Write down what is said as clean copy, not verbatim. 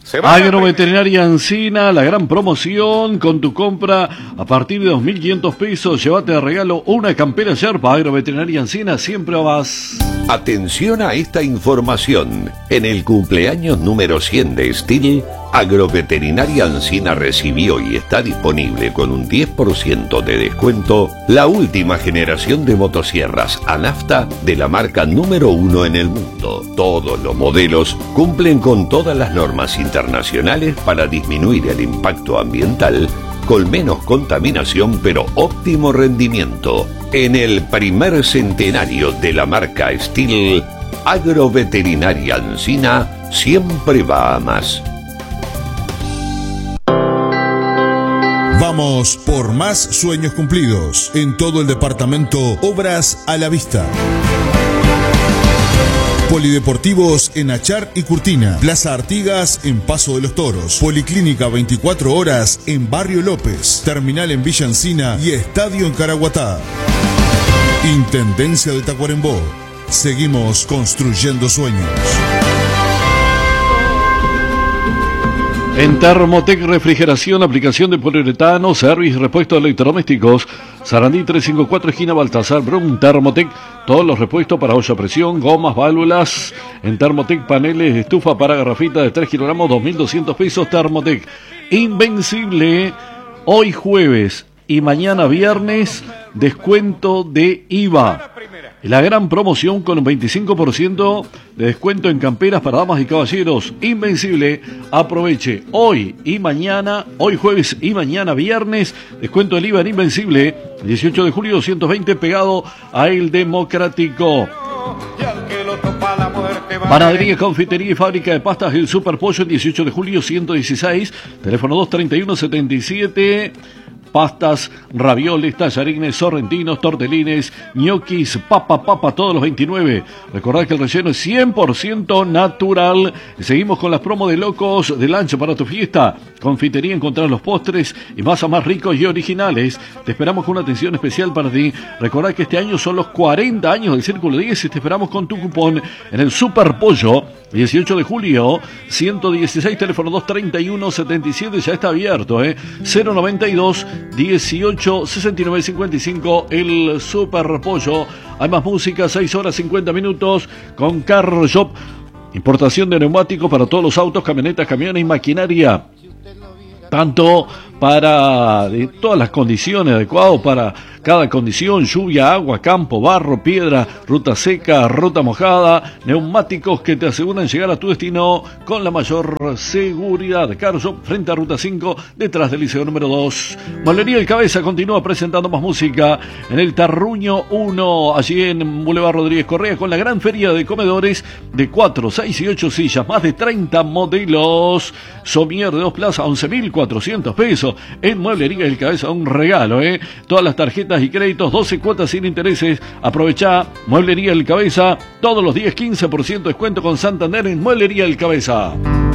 Agroveterinaria Encina, la gran promoción. Con tu compra a partir de 2.500 pesos, llévate de regalo una campera Sherpa. Agroveterinaria Encina, siempre vas. Atención a esta información. En el cumpleaños número 100 de Steel, Agroveterinaria Encina recibió y está disponible con un 10% de descuento la última generación de motosierras Anafta de la marca número 1 en el mundo. Todos los modelos cumplen con todas las normas internacionales para disminuir el impacto ambiental, con menos contaminación pero óptimo rendimiento. En el primer centenario de la marca Steel, Agroveterinaria Encina siempre va a más. Vamos por más sueños cumplidos. En todo el departamento, obras a la vista. Polideportivos en Achar y Curtina. Plaza Artigas en Paso de los Toros. Policlínica 24 horas en Barrio López. Terminal en Villa Encina y estadio en Caraguatá. Intendencia de Tacuarembó. Seguimos construyendo sueños. En Thermotec Refrigeración, aplicación de poliuretano, service y repuestos de electrodomésticos. Sarandí 354, esquina Baltasar Brum. Thermotec, todos los repuestos para olla a presión, gomas, válvulas. En Thermotec, paneles de estufa para garrafitas de 3 kilogramos, 2.200 pesos. Thermotec, Invencible, hoy jueves y mañana viernes, descuento de IVA. La gran promoción con un 25% de descuento en camperas para damas y caballeros. Invencible, aproveche hoy y mañana, hoy jueves y mañana viernes, descuento del IVA en Invencible, 18 de julio 220, pegado a El Democrático. Panadería, confitería y fábrica de pastas El Super Pollo, el 18 de julio 116, teléfono 231-77. Pastas, ravioles, tallarines, sorrentinos, tortelines, ñoquis, papa, todos los 29. Recordad que el relleno es 100% natural. Seguimos con las promos de locos de lancha para tu fiesta. Confitería, encontrar los postres y masas más ricos y originales. Te esperamos con una atención especial para ti. Recordad que este año son los 40 años del Círculo 10 y te esperamos con tu cupón en el Super Pollo. 18 de julio, 116, teléfono 231-77, ya está abierto, 092 18 69 55, el Super Pollo. Hay más música, 6 horas 50 minutos con Car Shop, importación de neumáticos para todos los autos, camionetas, camiones y maquinaria, tanto para todas las condiciones adecuadas para cada condición: lluvia, agua, campo, barro, piedra, ruta seca, ruta mojada, neumáticos que te aseguran llegar a tu destino con la mayor seguridad. Carso, frente a Ruta 5, detrás del Liceo número 2. Mueblería El Cabeza continúa presentando más música en el Tarruño 1, allí en Boulevard Rodríguez Correa, con la gran feria de comedores de 4, 6 y 8 sillas, más de 30 modelos. Somier de 2 plazas, 11.400 pesos. En Mueblería El Cabeza, un regalo, todas las tarjetas y créditos, 12 cuotas sin intereses. Aprovechá, Mueblería El Cabeza, todos los días 15% descuento con Santander en Mueblería El Cabeza.